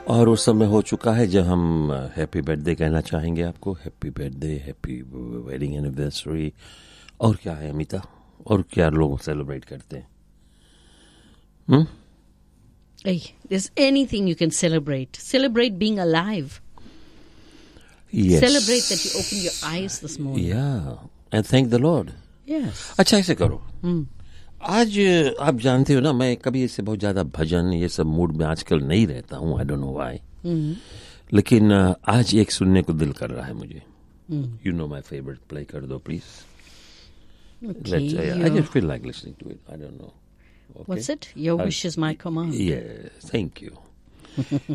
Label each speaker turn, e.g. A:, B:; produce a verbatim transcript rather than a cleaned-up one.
A: और उस समय हो चुका है जब हम हैप्पी बर्थडे कहना चाहेंगे आपको. Happy birthday, happy wedding anniversary. और क्या है अमिता, और क्या लोग सेलिब्रेट करते हैं? hmm?
B: Hey, there's anything you can celebrate. Celebrate being alive.
A: Yes.
B: Celebrate that you opened your eyes this morning.
A: Yeah, and thank the Lord.
B: Yes.
A: अच्छा ऐसे करो.
B: Hmm.
A: आज आप जानते हो ना, मैं कभी ऐसे बहुत ज्यादा भजन ये सब मूड में आजकल नहीं रहता हूँ. I don't know why. लेकिन आज एक सुनने को दिल कर रहा है मुझे. You know my favourite. Play कर दो please.
B: Okay.
A: I just feel like listening to it. I don't know. Okay?
B: What's it? Your
A: I,
B: wish is my command.
A: Yeah, thank you.